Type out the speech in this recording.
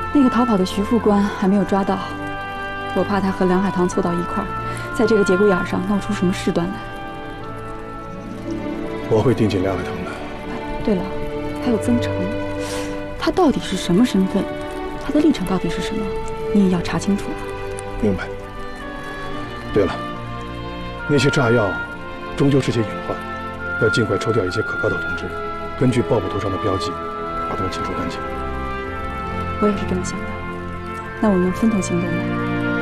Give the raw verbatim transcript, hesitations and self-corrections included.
那个逃跑的徐副官还没有抓到，我怕他和梁海棠凑到一块儿，在这个节骨眼上闹出什么事端来。 我会盯紧梁海棠的。 对了，还有曾成，他到底是什么身份？他的立场到底是什么？你也要查清楚啊。 明白。对了，那些炸药终究是些隐患，要尽快抽调一些可靠的同志，根据爆布图上的标记，把他们清除干净。 我也是这么想的。那我们分头行动吧。